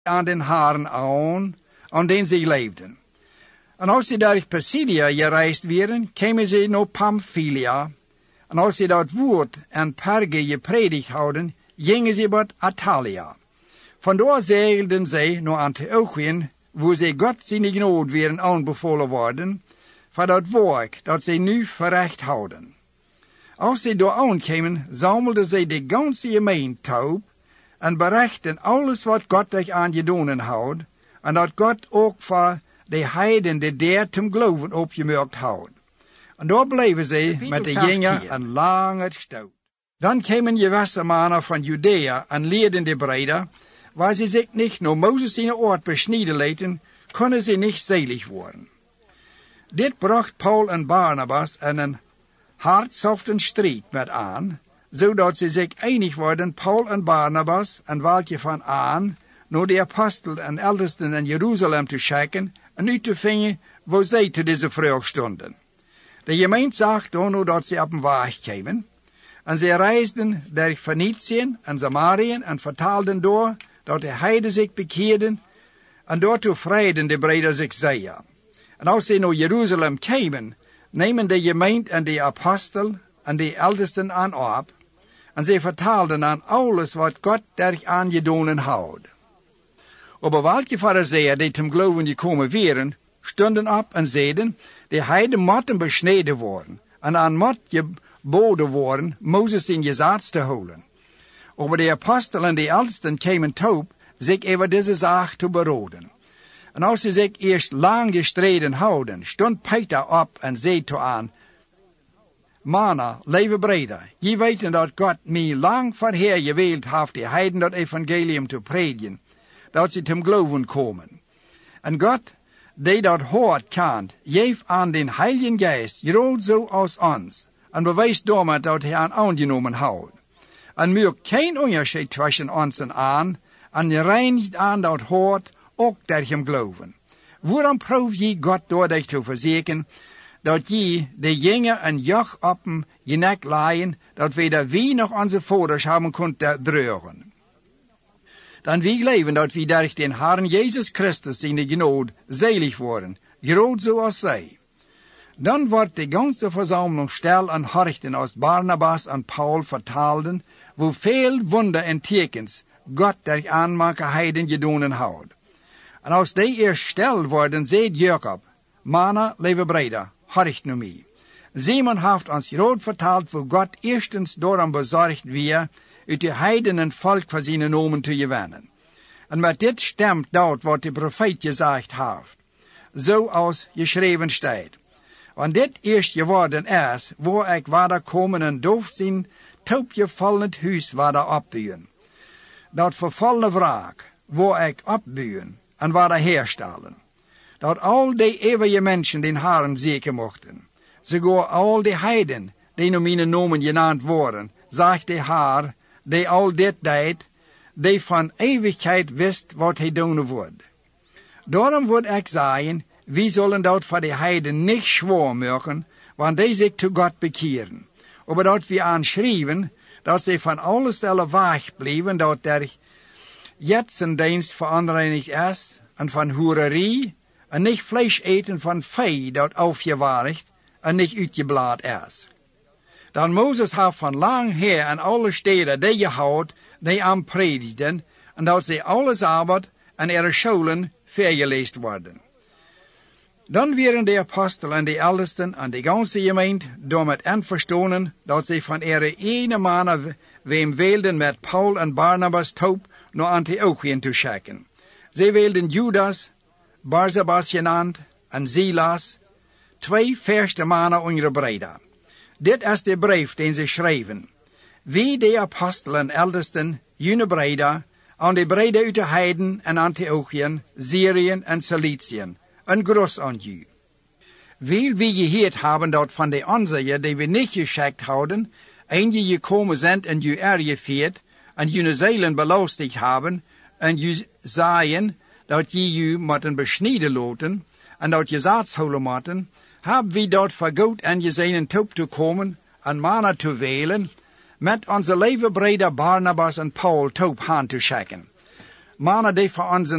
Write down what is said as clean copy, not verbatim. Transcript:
aan den haren aan den zij leefden. En als ze door Pisidia gereisd waren, kwamen ze naar Pamphylia. En als ze dat woord en Perge gepredikt hadden, gingen ze naar Atalia. Vandaar zeilden zij naar Antiochien, waar zij God zijn genade werden aanbevolen worden, voor dat werk dat zij nu verricht houden. Als zij daar aankwamen, zamelden zij de ganse gemeente op en berichten alles wat God zich aangedaan had, en dat God ook voor de heiden de deur ten geloven opgemerkt had. En daar bleven zij met de jongen een lange tijd. Dan kwamen gewisse mannen van Judea en leerden de Breda, waar ze zich niet naar Mozes zijn oord besnijden lieten, konden ze niet zelig worden. Dit bracht Paul en Barnabas en een hartstochten strijd met aan, zodat ze zich einig worden, Paul en Barnabas en welke van aan, naar de apostelen en ältesten in Jeruzalem te schikken en uit te vinden waar zij te deze vraag stonden. De gemeente zag dan dat ze op een weg kwamen, en ze reisden door Phoenicië en Samarië en vertaalden door dat de heiden zich bekeerden, en daartoe vreiden de Breda zich zeer. En als ze naar Jeruzalem kwamen, nemen de gemeente en de apostel en de ältesten aan op, en ze vertaalden aan alles wat God der aangedaan had. Aber welke fariseeën die ten geloven gekomen waren, stonden op en zeiden, de heiden moeten besneden worden, en aan moet geboden worden, Mozes in gezag te houden. Aber de apostel en de ältesten kwamen toe, zich over deze zaak te beraden. En als ze zich eerst lang gestreden houden, stond Peter op en zei toe aan, Mannen, lieve Breda, je weten dat God mij lang voorheer gewild heeft de heiden dat evangelium te prediken, dat ze ten geloven komen. En God, die dat hoort kan, geeft aan den Heiligen Geest, groot zo als ons, en bewijst daarmee dat hij aan aangenomen houdt. En maakt geen onderscheid tussen ons en aan, en reinigt aan dat hoort, ook dat hem geloven. Waarom proef je God door dich te verzekeren, dat je de jongen en joch op hem je nek laaien, dat weder wie nog onze vaders hebben kunt dragen. Dan wie leven dat we durch den Herrn Jezus Christus in de genade selig worden, groot zoals zij. Dan wordt de ganze verzameling stil en horchten als Barnabas en Paul vertaalden, hoe veel wunder en tekens God der aanmaken heiden gedaan houdt. En als die eerst stil worden, zei Jacob, Mannen, lieve Breda, horcht nu mij. Simon heeft ons groot vertaald, hoe God eerstens daarom bezorgd weer, uit de heidenen volk voor zijn nomen te gewinnen. En met dit stemt dat wat de profeet gezegd heeft, zoals geschreven staat. Want dit eerst geworden is, waar ik weder komen en doof zijn, toopgevallend huis weder opbouwen. Dat vervallene wraak, waar ik opbouwen en weder herstellen. Dat al die eeuwige mensen den Herren zeker mochten. Sogar al die heiden, die naar mijn nomen genaamd worden, zegt de Heer, die al dit deed, die van eeuwigheid wist wat hij doen wordt. Daarom wordt ik zeggen, wie zullen dat voor de heiden niet zwaar maken, want die zich tot God bekeren. Maar dat we aanschrijven, dat ze van alles zullen wegblijven, dat er jetsendienst veranderlijk is, en van hoererie, en niet vlees eten van vee dat afgewaardigd en niet uitgeblaad is. Dan Mozes heeft van lang her en alle steden die gehouden, die aan predikten, en dat ze alles arbeid en ihre scholen vergeleest worden. Dan werden de apostelen en de ältesten en de ganze gemeente daarmee einverstonden dat ze van ihre ene mannen wem wilden met Paul en Barnabas toop naar Antiochien te schikken. Ze wilden Judas, Barsabas genaamd, en Silas, twee verste mannen onder Breda. Dit is de brief den ze schreven. Wie de apostelen en ältesten, june Breda, aan de Breda uit de heiden en Antiochien, Syrië en Ciliciën, een groet aan u. Wil wie gehoord hebben dat van de onzijen die we niet geschikt houden, en je gekomen zijn en je ergevierd, en je zeilen belastigd hebben, en je zeiden dat je moeten besnijden laten, en dat je zaad houden moeten, hebben we dat vergoed en je zijn top te komen, en mannen te welen, met onze lieve Breda Barnabas en Paul top aan te schikken. mannen die van ons